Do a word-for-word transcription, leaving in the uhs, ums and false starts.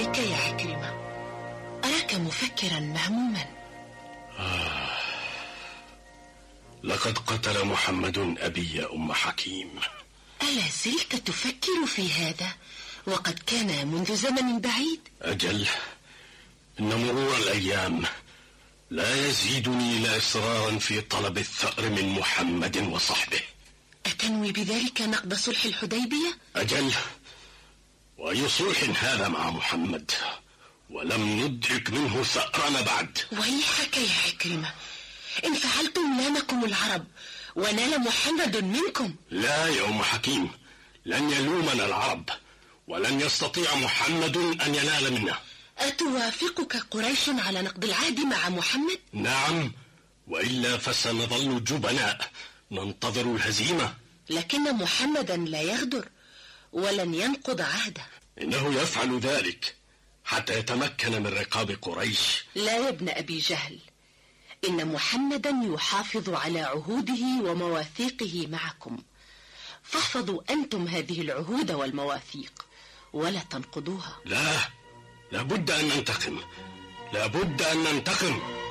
بك يا عكرمة؟ أراك مفكرا مهموما. آه. لقد قتل محمد أبي يا أم حكيم. ألا زلت تفكر في هذا وقد كان منذ زمن بعيد؟ أجل، إن مرور الأيام لا يزيدني إلا إصرارا في طلب الثأر من محمد وصحبه. أتنوي بذلك نقض صلح الحديبية؟ أجل، وأي صلح هذا مع محمد، ولم ندرك منه ثأرنا بعد. ويحك يا عكرمة، إن فعلتم لامكم العرب ونال محمد منكم. لا يا أم حكيم، لن يلومنا العرب، ولن يستطيع محمد أن ينال منا. أتوافقك قريش على نقض العهد مع محمد؟ نعم، وإلا فسنظل جبناء ننتظر الهزيمة. لكن محمدا لا يغدر ولن ينقض عهده. إنه يفعل ذلك حتى يتمكن من رقاب قريش. لا يا ابن أبي جهل، إن محمدا يحافظ على عهوده ومواثيقه معكم، فاحفظوا أنتم هذه العهود والمواثيق ولا تنقضوها. لا، لابد أن ننتقم، لابد أن ننتقم.